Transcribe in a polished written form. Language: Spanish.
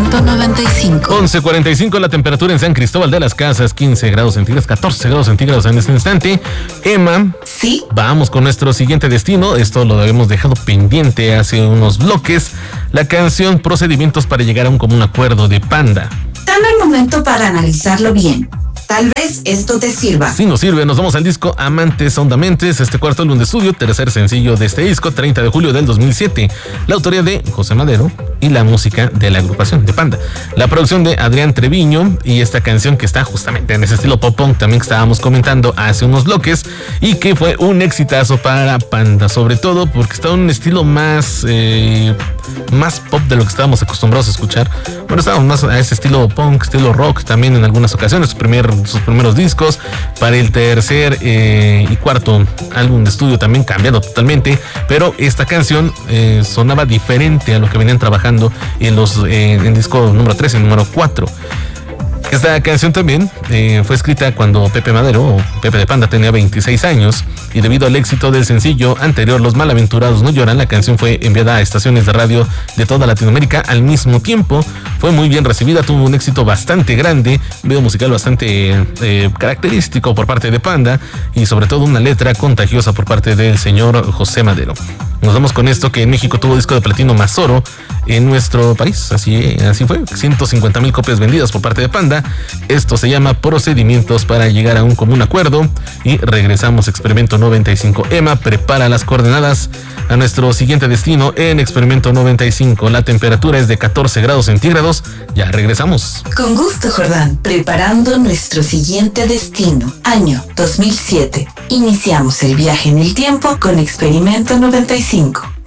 Experimento 95. 11:45 la temperatura en San Cristóbal de las Casas, 15 grados centígrados, 14 grados centígrados en este instante. Emma, sí, vamos con nuestro siguiente destino. Esto lo habíamos dejado pendiente hace unos bloques. La canción Procedimientos para llegar a un común acuerdo de Panda. dame un momento para analizarlo bien. Tal vez esto te sirva. Si nos sirve, nos vamos al disco Amantes Hondamentes, este cuarto álbum de estudio, tercer sencillo de este disco, 30 de julio del 2007. La autoría de José Madero y la música de la agrupación de Panda. La producción de Adrián Treviño y esta canción que está justamente en ese estilo pop-punk también que estábamos comentando hace unos bloques y que fue un exitazo para Panda, sobre todo porque está en un estilo más pop de lo que estábamos acostumbrados a escuchar. Bueno, estábamos más a ese estilo punk, estilo rock también en algunas ocasiones. Sus primeros discos. Para el tercer y cuarto álbum de estudio también cambiando totalmente, pero esta canción sonaba diferente a lo que venían trabajando en disco número 3 y número 4. Esta canción también fue escrita cuando Pepe Madero, o Pepe de Panda, tenía 26 años y debido al éxito del sencillo anterior, Los Malaventurados No Lloran, la canción fue enviada a estaciones de radio de toda Latinoamérica al mismo tiempo. Fue muy bien recibida, tuvo un éxito bastante grande, un video musical bastante característico por parte de Panda y sobre todo una letra contagiosa por parte del señor José Madero. Nos vamos con esto que en México tuvo disco de platino más oro en nuestro país, así fue, 150,000 copias vendidas por parte de Panda. Esto se llama Procedimientos para llegar a un común acuerdo y regresamos a Experimento 95. Emma, prepara las coordenadas a nuestro siguiente destino en Experimento 95. La temperatura es de 14 grados centígrados. Ya regresamos. Con gusto, Jordán. Preparando nuestro siguiente destino. Año 2007. Iniciamos el viaje en el tiempo con Experimento 95.